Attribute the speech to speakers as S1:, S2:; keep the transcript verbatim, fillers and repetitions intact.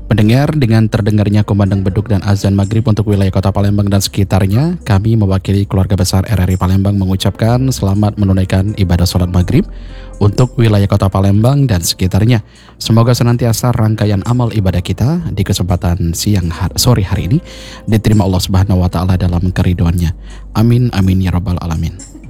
S1: Pendengar, dengan terdengarnya kumandang beduk dan azan maghrib untuk wilayah kota Palembang dan sekitarnya, kami mewakili keluarga besar R R I Palembang mengucapkan selamat menunaikan ibadah sholat maghrib untuk wilayah kota Palembang dan sekitarnya. Semoga senantiasa rangkaian amal ibadah kita di kesempatan siang hari, sore hari ini diterima Allah Subhanahu wa Ta'ala dalam keriduannya. Amin, amin ya Rabbal Alamin.